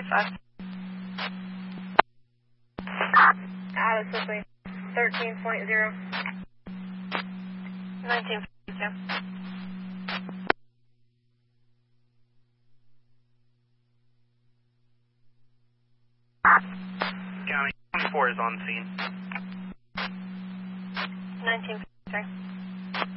5. Out of Sicily, 13.0. 1942. County 24 is on scene. 1943.